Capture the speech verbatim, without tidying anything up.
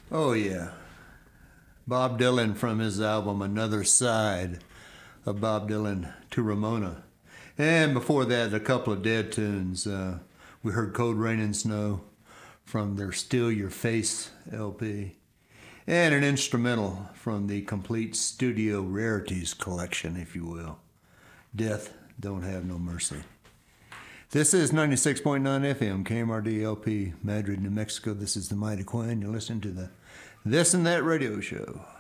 Oh, yeah. Bob Dylan from his album Another Side of Bob Dylan to Ramona. And before that, a couple of Dead tunes. Uh, we heard Cold Rain and Snow from their Still Your Face L P. And an instrumental from the Complete Studio Rarities collection, if you will. Death Don't Have No Mercy. This is ninety-six point nine F M, K M R D L P, Madrid, New Mexico. This is the Mighty Quinn. You're listening to the This and That Radio Show.